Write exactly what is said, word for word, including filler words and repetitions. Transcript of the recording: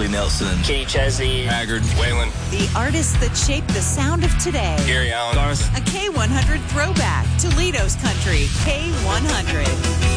Willie Nelson, Kenny Chesney, Haggard, Waylon. The artists that shaped the sound of today. Gary Allen. Garth. A K one hundred throwback. Toledo's country. K one hundred.